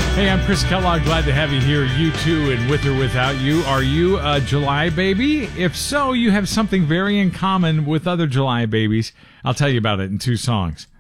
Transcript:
Hey, I'm Chris Kellogg. Glad to have you here. You too, and with or without you. Are you a July baby? If so, you have something very in common with other July babies. I'll tell you about it in 2 songs.